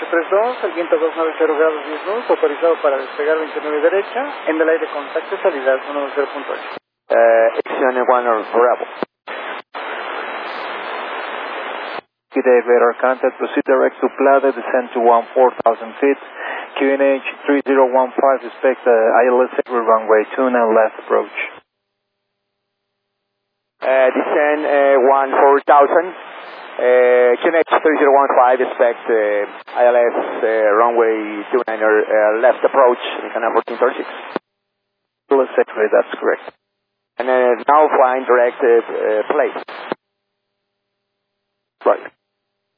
32, el viento 290 grados 10 knots, autorizado para despegar 29 derecha, en el aire contacto, salida 110.8. Action 1 Bravo. Good day, radar contact, proceed direct to Plata, descend to 14,000 feet, QNH 3015, expect ILS runway 29 left approach. Descend 14,000, QNH 3015, expect ILS runway 29 left approach, Canal 1436. ILS X-ray, that's correct. And now flying direct place. Right.